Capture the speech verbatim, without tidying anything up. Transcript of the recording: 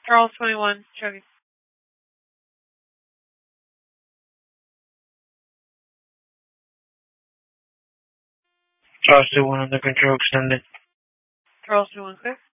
Charles twenty-one, Chuggy. Charles two one under control extended. Charles twenty-one, clear.